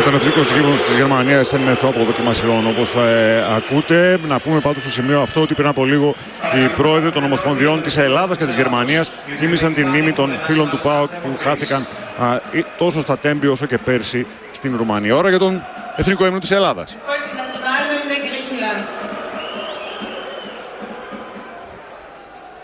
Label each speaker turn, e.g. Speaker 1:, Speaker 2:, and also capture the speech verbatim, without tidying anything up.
Speaker 1: Ήταν εθνικός γύμνος της Γερμανίας εν μέσω αποδοκιμασιών, όπως ε, ακούτε. Να πούμε πάντως στο σημείο αυτό ότι πριν από λίγο οι πρόεδροι των Ομοσπονδιών της Ελλάδας και της Γερμανίας θύμισαν την μνήμη των φίλων του ΠΑΟΚ που χάθηκαν α, τόσο στα Τέμπη όσο και πέρσι στην Ρουμανία. Ώρα για τον εθνικό ύμνο της Ελλάδας.